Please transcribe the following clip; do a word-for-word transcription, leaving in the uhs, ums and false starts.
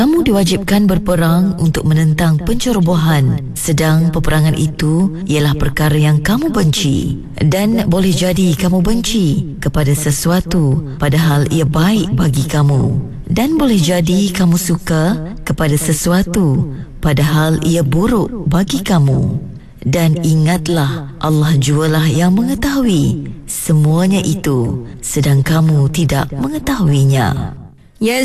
Kamu diwajibkan berperang untuk menentang pencerobohan, sedang peperangan itu ialah perkara yang kamu benci. Dan boleh jadi kamu benci kepada sesuatu padahal ia baik bagi kamu. Dan boleh jadi kamu suka kepada sesuatu padahal ia buruk bagi kamu. Dan ingatlah, Allah jualah yang mengetahui semuanya itu, sedang kamu tidak mengetahuinya.